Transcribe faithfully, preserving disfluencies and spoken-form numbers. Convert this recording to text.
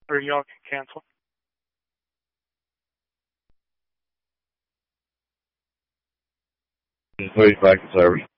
Or y'all can cancel. Just wait back to service.